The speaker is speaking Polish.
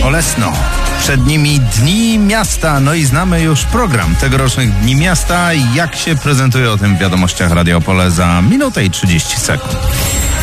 Olesno. Przed nimi Dni Miasta, no i znamy już program tegorocznych Dni Miasta. Jak się prezentuje, o tym w wiadomościach Radia Opole za minutę i 30 sekund.